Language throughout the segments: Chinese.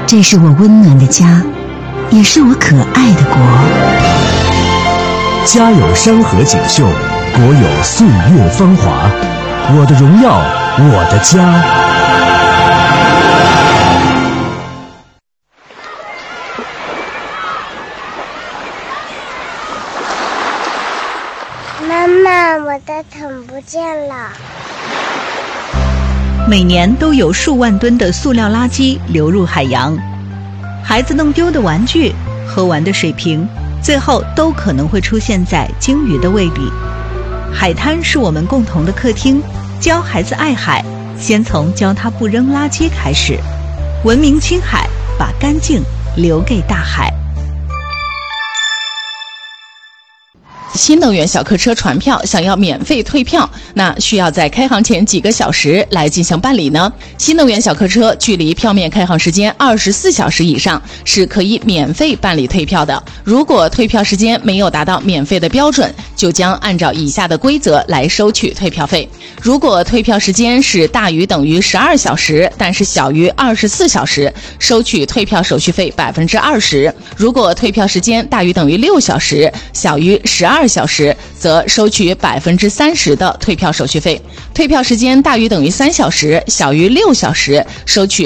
这是我温暖的家，也是我可爱的国。 家有山河锦绣，国有岁月芳华。我的荣耀，我的家。 妈妈，我的桶不见了。 每年都有数万吨的塑料垃圾流入海洋，孩子弄丢的玩具、喝完的水瓶，最后都可能会出现在鲸鱼的胃里。海滩是我们共同的客厅，教孩子爱海，先从教他不扔垃圾开始。文明青海，把干净留给大海。 新能源小客车船票想要免费退票，那需要在开航前几个小时来进行办理呢。新能源小客车距离票面开航时间24小时以上是可以免费办理退票的。如果退票时间没有达到免费的标准，就将按照以下的规则来收取退票费。如果退票时间是大于等于12小时，但是小于24小时，收取退票手续费20%。如果退票时间大于等于6小时，小于12小时，则收取30%的退票手续费。退票时间大于等于3小时，小于6小时，收取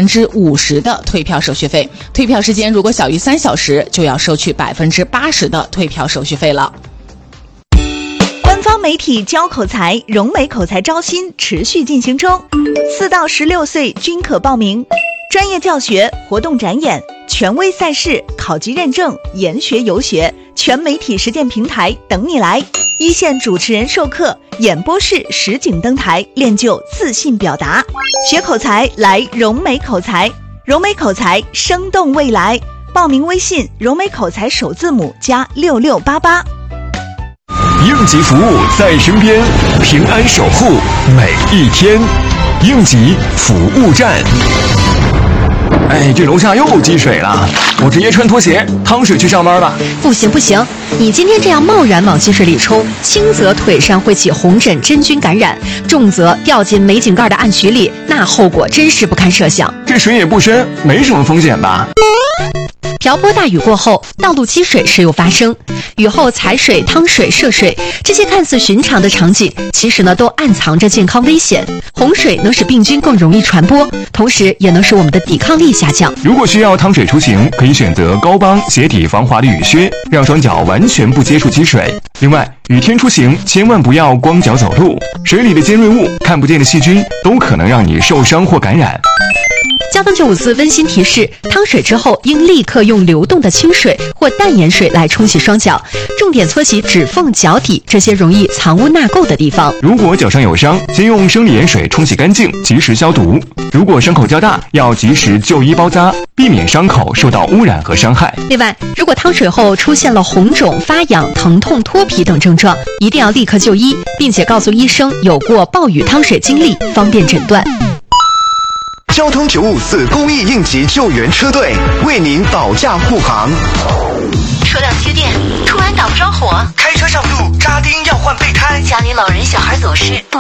50%的退票手续费。退票时间如果小于3小时，就要收取80%的退票手续费了。 官方媒体教口才，融美口才招新持续进行中，4到16岁均可报名。专业教学、活动展演、权威赛事、考级认证、研学游学，全媒体实践平台等你来。一线主持人授课，演播室实景登台，练就自信表达。学口才来融美口才，融美口才生动未来。报名微信融美口才首字母加6688。 应急服务在身边，平安守护每一天。应急服务站。 哎，这楼下又积水了，我直接穿拖鞋趟水去上班吧。 不行，你今天这样贸然往积水里冲，轻则腿上会起红疹真菌感染，重则掉进煤井盖的暗渠里，那后果真是不堪设想。 这水也不深，没什么风险吧？ 瓢泼大雨过后，道路积水时有发生。雨后踩水、趟水、涉水，这些看似寻常的场景，其实呢都暗藏着健康危险。洪水能使病菌更容易传播，同时也能使我们的抵抗力下降。 如果需要趟水出行，可以选择高帮鞋底防滑的雨靴，让双脚完全不接触积水。另外，雨天出行千万不要光脚走路，水里的尖锐物、看不见的细菌都可能让你受伤或感染。 交通954温馨提示：趟水之后应立刻用流动的清水或淡盐水来冲洗双脚，重点搓洗指缝、脚底这些容易藏污纳垢的地方。 如果脚上有伤，先用生理盐水冲洗干净，及时消毒。如果伤口较大，要及时就医包扎，避免伤口受到污染和伤害。 另外，如果趟水后出现了红肿、发痒、疼痛、脱皮等症状，一定要立刻就医，并且告诉医生有过暴雨趟水经历，方便诊断。 交通954公益应急救援车队为您保驾护航。 车辆接电，突然打不着火， 开车上路扎钉要换备胎， 家里老人小孩走失，